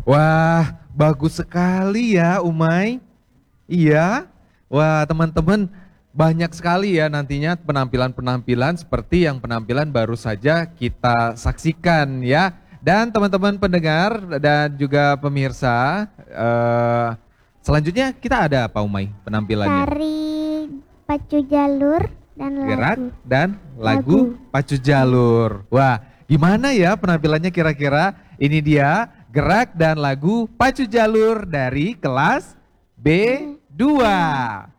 Wah, bagus sekali ya Umay. Iya. Wah, teman-teman banyak sekali ya nantinya penampilan-penampilan seperti yang penampilan baru saja kita saksikan ya. Dan teman-teman pendengar dan juga pemirsa, selanjutnya kita ada apa Umay penampilannya? Tari pacu jalur dan Gerak lagu. dan lagu pacu jalur. Wah, gimana ya penampilannya kira-kira? Ini dia gerak dan lagu pacu jalur dari kelas B2.